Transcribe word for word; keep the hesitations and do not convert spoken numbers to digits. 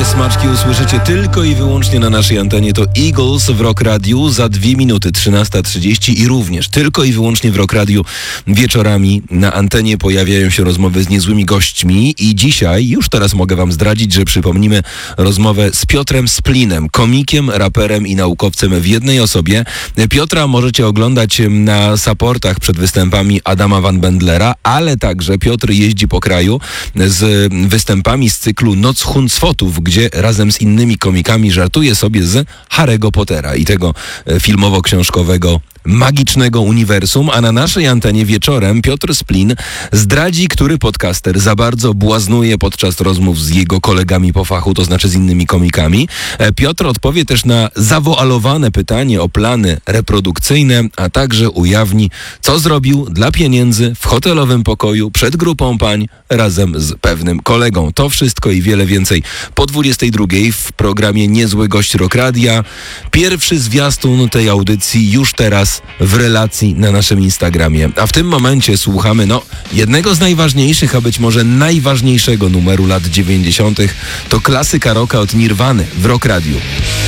smaczki usłyszycie tylko i wyłącznie na naszej antenie. To Eagles w Rock Radiu za dwie minuty, trzynasta trzydzieści i również tylko i wyłącznie w Rock Radiu wieczorami na antenie pojawiają się rozmowy z niezłymi gośćmi i dzisiaj już teraz mogę wam zdradzić, że przypomnimy rozmowę z Piotrem Splinem, komikiem, raperem i naukowcem w jednej osobie. Piotra możecie oglądać na supportach przed występami Adama Van Bendlera, ale także Piotr jeździ po kraju z występami z cyklu Noc Huncwotów, gdzie razem z innymi komikami żartuje sobie z Harry'ego Pottera i tego filmowo-książkowego magicznego uniwersum, a na naszej antenie wieczorem Piotr Splin zdradzi, który podcaster za bardzo błaznuje podczas rozmów z jego kolegami po fachu, to znaczy z innymi komikami. Piotr odpowie też na zawoalowane pytanie o plany reprodukcyjne, a także ujawni, co zrobił dla pieniędzy w hotelowym pokoju przed grupą pań razem z pewnym kolegą. To wszystko i wiele więcej po dwudziestej drugiej w programie Niezły Gość Rock Radia. Pierwszy zwiastun tej audycji już teraz w relacji na naszym Instagramie. A w tym momencie słuchamy no jednego z najważniejszych, a być może najważniejszego numeru lat dziewięćdziesiątych. To klasyka rocka od Nirwany w Rock Radiu.